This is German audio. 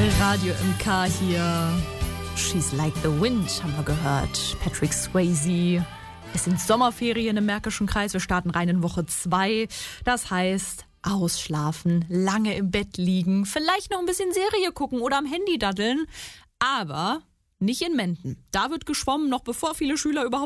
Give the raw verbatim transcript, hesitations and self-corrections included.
Radio M K hier. She's Like the Wind haben wir gehört. Patrick Swayze. Es sind Sommerferien im Märkischen Kreis. Wir starten rein in Woche zwei. Das heißt, ausschlafen, lange im Bett liegen, vielleicht noch ein bisschen Serie gucken oder am Handy daddeln. Aber nicht in Menden. Da wird geschwommen, noch bevor viele Schüler überhaupt